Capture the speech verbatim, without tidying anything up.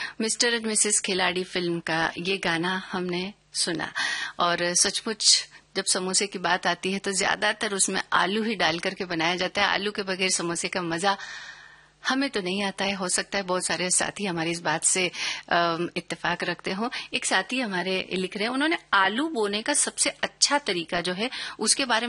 Mister and Mrs खिलाड़ी film का ये गाना हमने सुना और सचमुच जब समोसे की बात आती है तो ज्यादातर उसमें आलू ही डाल करके बनाया जाता है। आलू के बगैर समोसे का मजा हमें तो नहीं आता है। हो सकता है बहुत सारे साथी हमारी इस बात से इत्तेफाक रखते हो। एक साथी हमारे लिख रहे हैं, उन्होंने आलू बोने का सबसे अच्छा तरीका जो है उसके बारे में